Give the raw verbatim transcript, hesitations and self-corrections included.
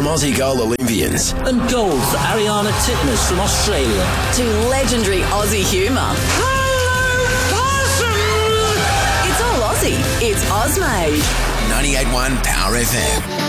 from Aussie goal Olympians. And gold for Ariana Titmus from Australia. To legendary Aussie humour. Hello, Possum! It's all Aussie. It's Ozmade. ninety-eight point one Power F M.